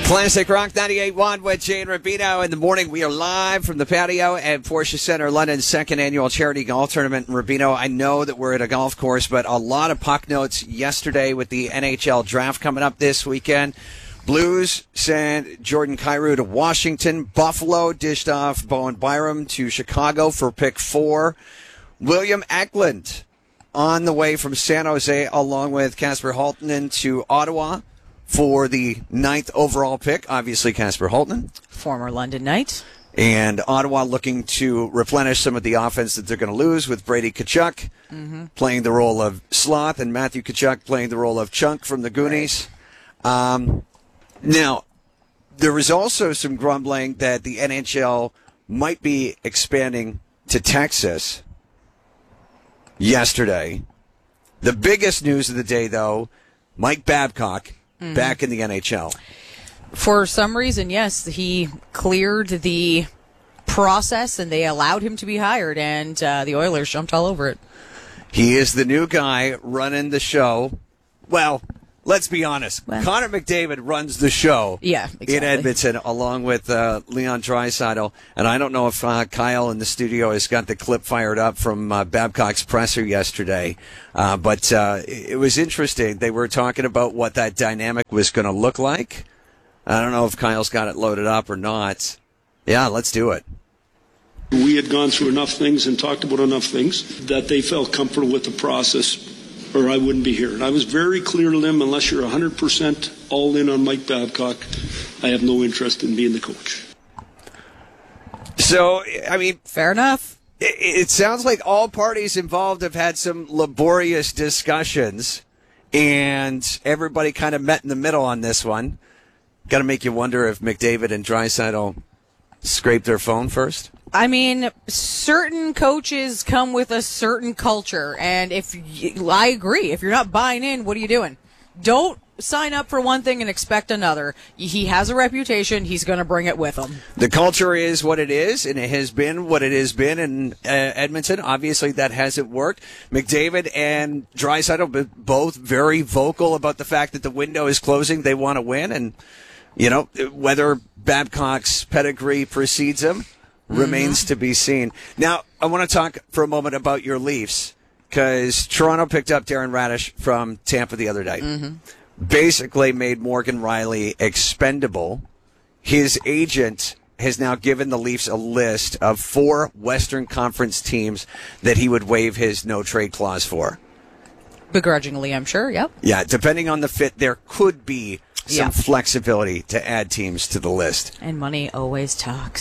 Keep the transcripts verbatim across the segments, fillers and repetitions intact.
Classic Rock ninety-eight point one with Jay and Rubino. In the morning, we are live from the patio at Porsche Center, London's second annual charity golf tournament. And Rubino, I know that we're at a golf course, but a lot of puck notes yesterday with the N H L draft coming up this weekend. Blues sent Jordan Kyrou to Washington. Buffalo dished off Bowen Byram to Chicago for pick four. William Eklund on the way from San Jose along with Casper Halttunen to Ottawa for the ninth overall pick. Obviously, Casper Halttunen. Former London Knight. And Ottawa looking to replenish some of the offense that they're going to lose with Brady Tkachuk mm-hmm. playing the role of Sloth and Matthew Tkachuk playing the role of Chunk from the Goonies. Right. Um, now, there was also some grumbling that the N H L might be expanding to Texas yesterday. The biggest news of the day, though, Mike Babcock mm-hmm. back in the N H L. For some reason, yes, he cleared the process and they allowed him to be hired, and uh, the Oilers jumped all over it. He is the new guy running the show. Well, let's be honest. Well, Connor McDavid runs the show yeah, exactly. in Edmonton along with uh, Leon Draisaitl. And I don't know if uh, Kyle in the studio has got the clip fired up from uh, Babcock's presser yesterday. Uh, but uh, it was interesting. They were talking about what that dynamic was going to look like. I don't know if Kyle's got it loaded up or not. Yeah, let's do it. We had gone through enough things and talked about enough things that they felt comfortable with the process, or I wouldn't be here. And I was very clear to them, unless you're one hundred percent all in on Mike Babcock, I have no interest in being the coach. So, I mean... Fair enough. It, it sounds like all parties involved have had some laborious discussions, and everybody kind of met in the middle on this one. Got to make you wonder if McDavid and Draisaitl scraped their phone first. I mean, certain coaches come with a certain culture, and if you, I agree, if you're not buying in, what are you doing? Don't sign up for one thing and expect another. He has a reputation. He's going to bring it with him. The culture is what it is, and it has been what it has been in uh, Edmonton. Obviously, that hasn't worked. McDavid and Draisaitl both very vocal about the fact that the window is closing. They want to win, and you know whether Babcock's pedigree precedes him remains mm-hmm. to be seen. Now, I want to talk for a moment about your Leafs, because Toronto picked up Darren Radish from Tampa the other day. Mm-hmm. Basically made Morgan Rielly expendable. His agent has now given the Leafs a list of four Western Conference teams that he would waive his no-trade clause for. Begrudgingly, I'm sure, yep. Yeah, depending on the fit, there could be some yeah. flexibility to add teams to the list. And money always talks.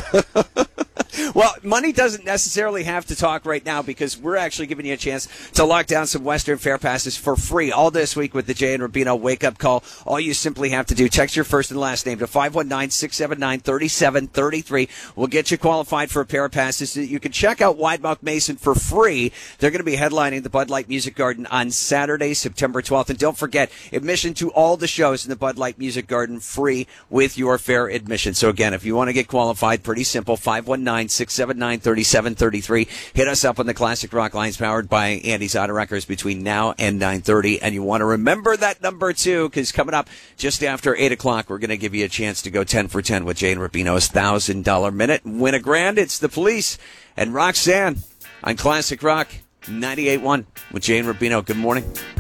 Well, money doesn't necessarily have to talk right now, because we're actually giving you a chance to lock down some Western Fair Passes for free all this week with the Jay and Rubino wake-up call. All you simply have to do, text your first and last name to five one nine, six seven nine, three seven three three. We'll get you qualified for a pair of passes. You can check out Widemouth Mason for free. They're going to be headlining the Bud Light Music Garden on Saturday, September twelfth. And don't forget, admission to all the shows in the Bud Light Music Garden free with your fair admission. So again, if you want to get qualified, pretty simple, five one nine, six seven nine, three seven three three. Hit us up on the Classic Rock lines powered by Andy's Auto Wreckers between now and nine thirty. And you want to remember that number, too, because coming up just after eight o'clock, we're going to give you a chance to go ten for ten with Jay and Rubino's one thousand dollars minute. Win a grand. It's the Police and Roxanne on Classic Rock ninety-eight point one with Jay and Rubino. Good morning.